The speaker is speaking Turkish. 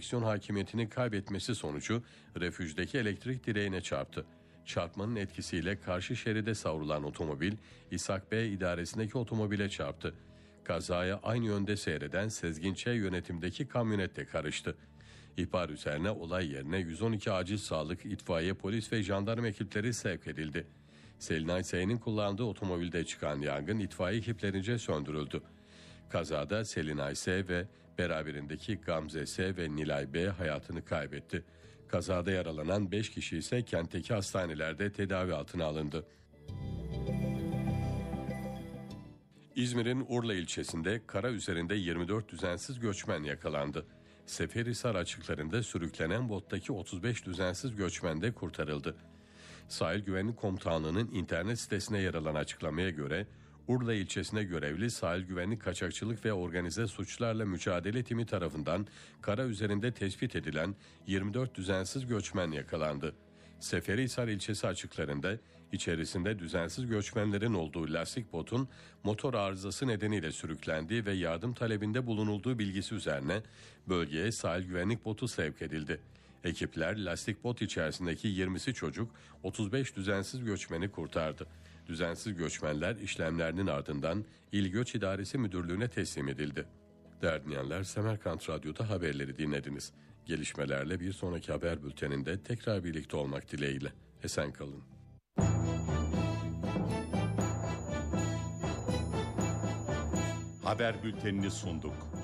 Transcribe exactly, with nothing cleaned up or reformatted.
direksiyon hakimiyetini kaybetmesi sonucu refüjdeki elektrik direğine çarptı. Çarpmanın etkisiyle karşı şeride savrulan otomobil İshak Bey idaresindeki otomobile çarptı. Kazaya aynı yönde seyreden Sezgin Ç. yönetimdeki kamyonet de karıştı. İhbar üzerine olay yerine yüz on iki acil sağlık, itfaiye, polis ve jandarma ekipleri sevk edildi. Selinay S.'nin kullandığı otomobilde çıkan yangın itfaiye ekiplerince söndürüldü. Kazada Selinay S. ve beraberindeki Gamze S. ve Nilay B. hayatını kaybetti. Kazada yaralanan beş kişi ise kentteki hastanelerde tedavi altına alındı. İzmir'in Urla ilçesinde kara üzerinde yirmi dört düzensiz göçmen yakalandı. Seferihisar açıklarında sürüklenen bottaki otuz beş düzensiz göçmen de kurtarıldı. Sahil Güvenlik Komutanlığı'nın internet sitesine yer alan açıklamaya göre Urla ilçesine görevli Sahil Güvenlik Kaçakçılık ve Organize Suçlarla Mücadele Timi tarafından kara üzerinde tespit edilen yirmi dört düzensiz göçmen yakalandı. Seferihisar ilçesi açıklarında içerisinde düzensiz göçmenlerin olduğu lastik botun motor arızası nedeniyle sürüklendiği ve yardım talebinde bulunulduğu bilgisi üzerine bölgeye sahil güvenlik botu sevk edildi. Ekipler lastik bot içerisindeki yirmisi çocuk, otuz beş düzensiz göçmeni kurtardı. Düzensiz göçmenler işlemlerinin ardından İl Göç İdaresi Müdürlüğü'ne teslim edildi. Değerli dinleyenler, Semerkant Radyo'da haberleri dinlediniz. Gelişmelerle bir sonraki haber bülteninde tekrar birlikte olmak dileğiyle. Esen kalın. Haber bültenini sunduk.